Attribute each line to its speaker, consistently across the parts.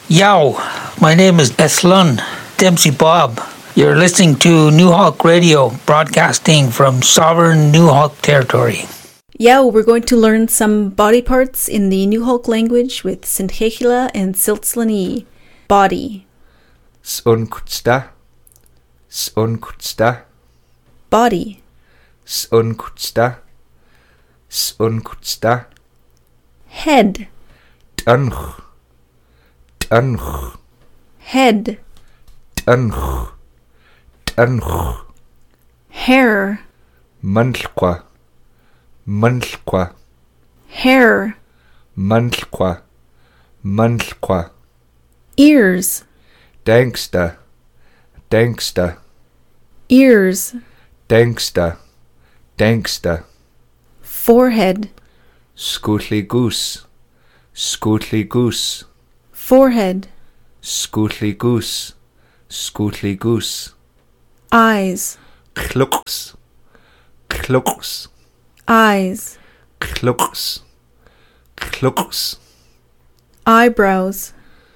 Speaker 1: Yow, my name is Eslun Dempsey Bob. You're listening to New Hawk Radio, broadcasting from sovereign New Hawk territory.
Speaker 2: Yeah, we're going to learn some body parts in the New Hawk language with Sintchechila and Siltzlani. Body.
Speaker 3: S'unkutsta. S'unkutsta.
Speaker 2: Body.
Speaker 3: S'unkutsta. S'unkutsta.
Speaker 2: Head.
Speaker 3: Tanch. Tanch.
Speaker 2: Head.
Speaker 3: Tanch. Tanch.
Speaker 2: Hair.
Speaker 3: Mantlqua. Mantlqua.
Speaker 2: Hair.
Speaker 3: Mantlqua. Mantlqua.
Speaker 2: Ears.
Speaker 3: Danksta. Danksta.
Speaker 2: Ears.
Speaker 3: Danksta. Danksta.
Speaker 2: Forehead.
Speaker 3: Scootly goose. Scootly goose.
Speaker 2: Forehead.
Speaker 3: Scootly goose. Scootly goose.
Speaker 2: Eyes.
Speaker 3: Kluks. Kluks.
Speaker 2: Eyes.
Speaker 3: Kluks. Kluks.
Speaker 2: Eyebrows.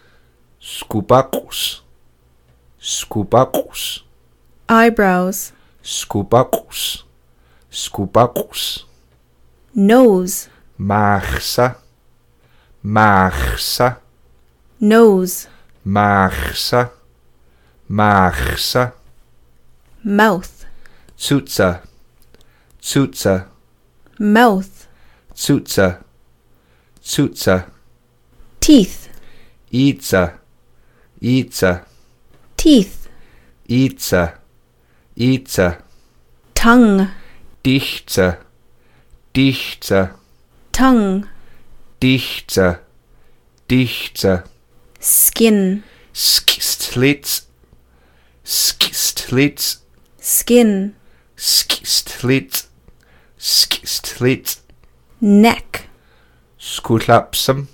Speaker 3: Skubakus. Skubakus.
Speaker 2: Eyebrows.
Speaker 3: Skubakus. Skubakus.
Speaker 2: Nose.
Speaker 3: Marsa. Marsa.
Speaker 2: Nose.
Speaker 3: Marsa. Marsa.
Speaker 2: Mouth.
Speaker 3: Tsutsa. Tsutsa.
Speaker 2: Mouth.
Speaker 3: Tsutsa. Tsutsa.
Speaker 2: Teeth.
Speaker 3: Itza. Itza.
Speaker 2: Teeth.
Speaker 3: Itza. Itza.
Speaker 2: Tongue.
Speaker 3: Dichtza. Dichtza.
Speaker 2: Tongue.
Speaker 3: Dichtza. Dichtza.
Speaker 2: Skin.
Speaker 3: Skistlitz. Skistlitz.
Speaker 2: Skin.
Speaker 3: Skistlitz. Skistlitz.
Speaker 2: Neck.
Speaker 3: Skutlapsum.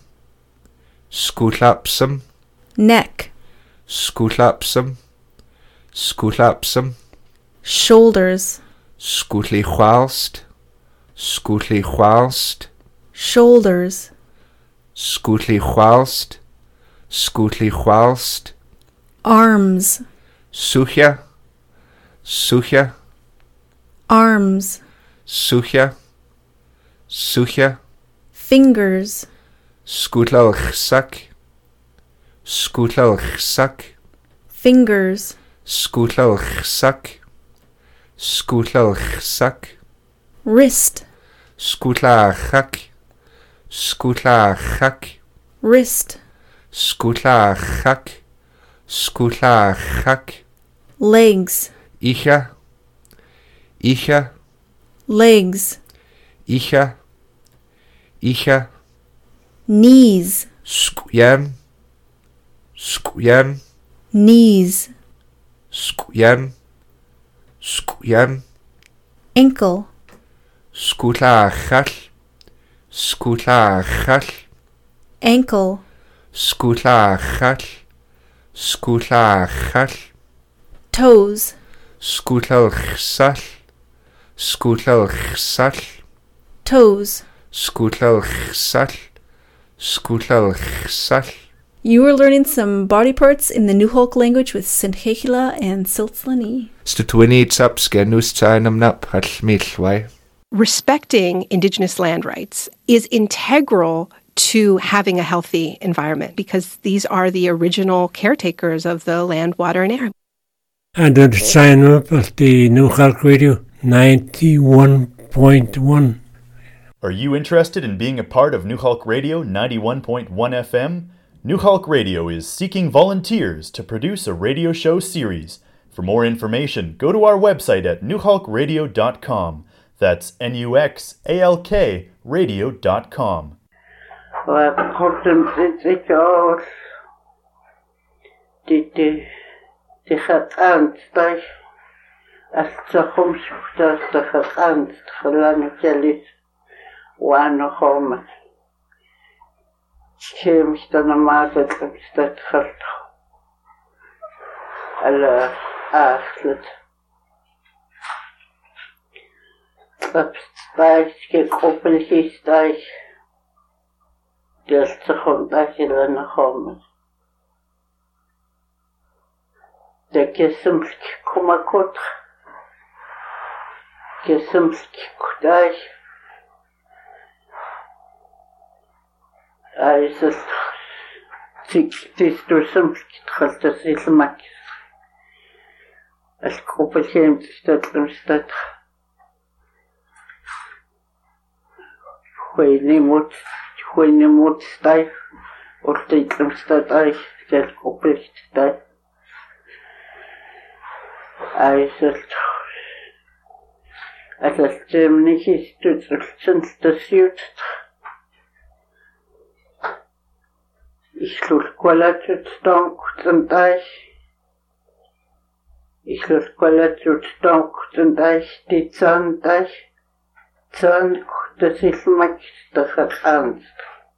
Speaker 3: Skutlapsum.
Speaker 2: Neck.
Speaker 3: Skutlapsum. Skutlapsum.
Speaker 2: Shoulders.
Speaker 3: Skutly whilst. Skutly whilst.
Speaker 2: Shoulders.
Speaker 3: Skutly whilst. Skutly whilst.
Speaker 2: Arms.
Speaker 3: Suhja. Suhja.
Speaker 2: Arms.
Speaker 3: Suhja. Suhja.
Speaker 2: Fingers.
Speaker 3: Skutlalchsak. Skutlalchsak.
Speaker 2: Fingers.
Speaker 3: Skutlalchsak. Skutlalchsak.
Speaker 2: Wrist.
Speaker 3: Skutlachak. Skutlachak.
Speaker 2: Wrist.
Speaker 3: Skutlachak. Skutlachak.
Speaker 2: Legs.
Speaker 3: Icha. Icha.
Speaker 2: Legs.
Speaker 3: Icha. Icha.
Speaker 2: Knees.
Speaker 3: Skuyan. Skuyan.
Speaker 2: Knees.
Speaker 3: Skuyan. Skuyan.
Speaker 2: Ankle.
Speaker 3: Skutlachal. Skutlachal.
Speaker 2: Ankle.
Speaker 3: Skutlachal. Skutlachal.
Speaker 2: Toes.
Speaker 3: Skutlachsal. Skutlachsal.
Speaker 2: Toes.
Speaker 3: Skutlachsal. Skutlachsal.
Speaker 2: You are learning some body parts in the New Hawk language with Sintchechila and Siltzlani.
Speaker 4: Respecting Indigenous land rights is integral to having a healthy environment because these are the original caretakers of the land, water, and air.
Speaker 5: And then sign up at the New Hawk Radio 91.1.
Speaker 6: Are you interested in being a part of New Hawk Radio 91.1 FM? New Hawk Radio is seeking volunteers to produce a radio show series. For more information, go to our website at newhawkradio.com. That's NUXALK radio.com.
Speaker 7: Der Gesumski Kumakot. Gesumski Kudai. Aisas Tistusumski Trastas Ismakis. Als Gruppe Chem Stadtstadt. Хуйни мут стай. Уртитлым статай. Als Gruppe Stai. Aisas Als Gemini ist du das Jut. Ich schluss Qualatut Donk und Eich. Ich schluss Qualatut Donk und Eich, die Zahnteich. Zahn, das ist Max, das hat Angst.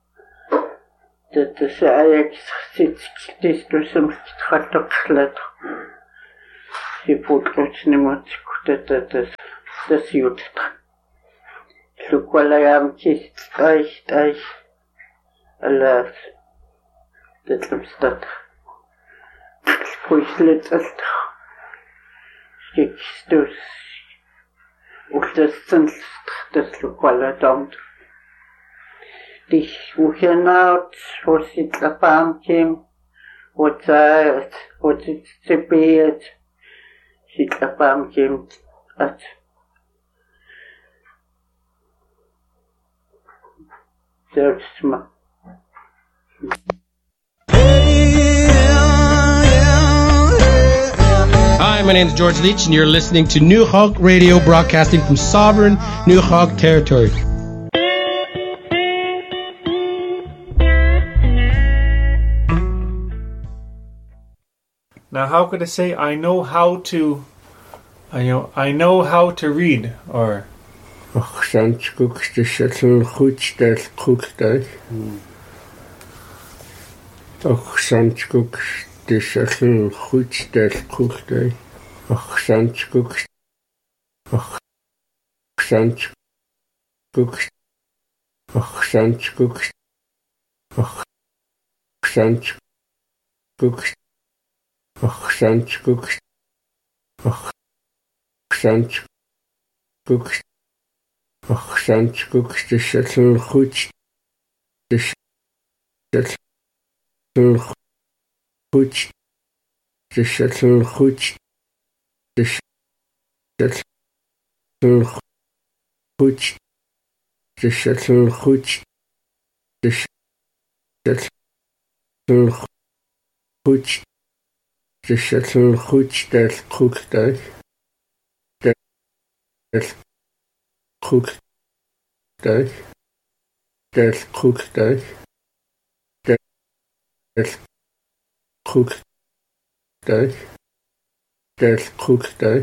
Speaker 7: Das ist Ajax, sitzt, das du zum Stratok. Sie putlutsch nimmer, das Jut. So Qualayam kist, Eich, alas. Das Stadt. Spuislet ist stickst du und das sind das lokale Damt. Dich woher naut, wo sie Trapam kim, wo sie zepiert, sie Trapam kim, at. Selbst mal.
Speaker 8: Hi, my name is George Leach, and you're listening to New Hulk Radio, broadcasting from sovereign New Hulk territory.
Speaker 9: Now, how could I say I know how to read, or
Speaker 5: Dis a little goed dat goed day. Ach, Sandskoek. Ach, Sandskoek. Ach, Sandskoek. Ach, Sandskoek. Ach, Sandskoek. Ach, Sandskoek. Ach, Sandskoek. Dis a little goed. Dis a little goed, de shuttle goed, de shuttle goed, de shuttle goed, de shuttle goed, de shuttle goed, dat goed dat, dat goed dat, dat goed dat, dat goed dat, dat goed dat,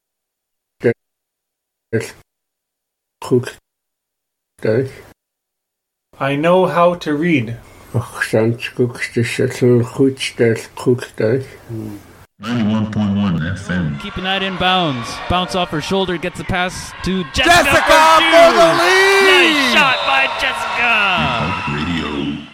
Speaker 5: dat goed dat.
Speaker 9: I know how to read.
Speaker 5: Ach, Sandskoek, de shuttle goed, dat goed dat.
Speaker 10: 91.1 FM.
Speaker 11: Keeping that in bounds. Bounce off her shoulder, gets the pass to
Speaker 10: Jessica for the lead!
Speaker 11: Nice shot by Jessica!